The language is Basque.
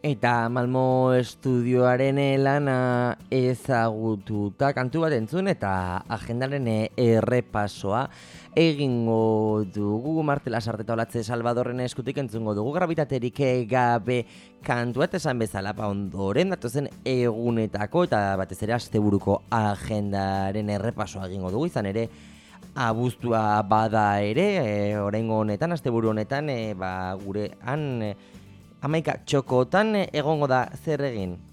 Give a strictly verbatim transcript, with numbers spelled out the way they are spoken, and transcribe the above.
Eta Malmo Estudioaren lana ezagututa kantu bat entzun eta agendaren errepasoa egingo dugu. Martela Sarteta Olatze Salvadorren eskutik entzungo dugu grabitaterik gabe kantu bat esan bezala, pa ondoren datozen egunetako eta batez ere asteburuko agendaren errepasoa egingo dugu, izan ere abuztua bada ere, e, oraingo honetan, asteburu honetan, e, ba, gure han... E, Hamaika txokotan egongo da zer egin.